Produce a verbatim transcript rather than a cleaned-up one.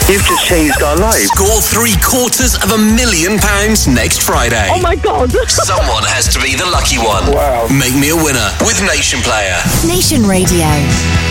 You've just changed our life. Score three quarters of a million pounds next Friday. Oh my God. Someone has to be the lucky one. Wow. Make me a winner with Nation Player. Nation Radio.